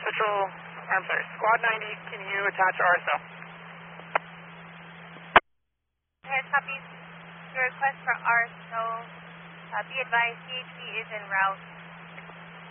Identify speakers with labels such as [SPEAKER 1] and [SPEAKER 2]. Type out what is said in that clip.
[SPEAKER 1] Patrol, I'm sorry, Squad 90, can you attach RSO?
[SPEAKER 2] Yes, copy. Your request for RSO. Be advised, CHP is en route.